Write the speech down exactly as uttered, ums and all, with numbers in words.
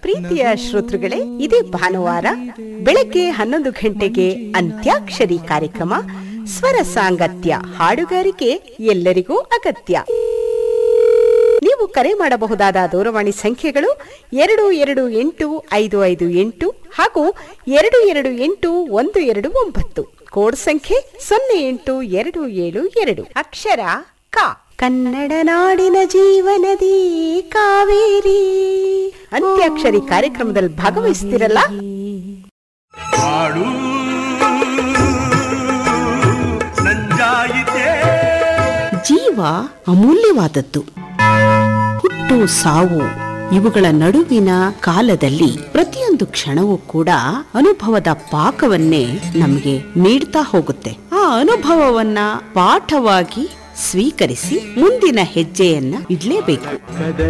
ಪ್ರೀತಿಯ ಶ್ರೋತೃಗಳೇ, ಇದೇ ಭಾನುವಾರ ಬೆಳಗ್ಗೆ ಹನ್ನೊಂದು ಗಂಟೆಗೆ ಅಂತ್ಯಾಕ್ಷರಿ ಕಾರ್ಯಕ್ರಮ. ಸ್ವರ ಸಾಂಗತ್ಯ, ಹಾಡುಗಾರಿಕೆ ಎಲ್ಲರಿಗೂ ಅಗತ್ಯ. ನೀವು ಕರೆ ಮಾಡಬಹುದಾದ ದೂರವಾಣಿ ಸಂಖ್ಯೆಗಳು ಎರಡು ಎರಡು ಎಂಟು ಐದು ಐದು ಎಂಟು ಹಾಗೂ ಎರಡು ಎರಡು ಎಂಟು ಒಂದು ಎರಡು ಒಂಬತ್ತು. ಕೋಡ್ ಸಂಖ್ಯೆ ಸೊನ್ನೆ ಎಂಟು ಎರಡು ಏಳು ಎರಡು. ಅಕ್ಷರ ಕ. ಕನ್ನಡ ನಾಡಿನ ಜೀವನದಿ ಕಾವೇರಿ. ಅಂತ್ಯಾಕ್ಷರಿ ಕಾರ್ಯಕ್ರಮದಲ್ಲಿ ಭಾಗವಹಿಸ್ತಿರಲ್ಲ? ಜೀವ ಅಮೂಲ್ಯವಾದದ್ದು. ಹುಟ್ಟು ಸಾವು ಇವುಗಳ ನಡುವಿನ ಕಾಲದಲ್ಲಿ ಪ್ರತಿಯೊಂದು ಕ್ಷಣವೂ ಕೂಡ ಅನುಭವದ ಪಾಕವನ್ನೇ ನಮಗೆ ನೀಡ್ತಾ ಹೋಗುತ್ತೆ. ಆ ಅನುಭವವನ್ನ ಪಾಠವಾಗಿ ಸ್ವೀಕರಿಸಿ ಮುಂದಿನ ಹೆಜ್ಜೆಯನ್ನ ಇಡ್ಲೇಬೇಕು.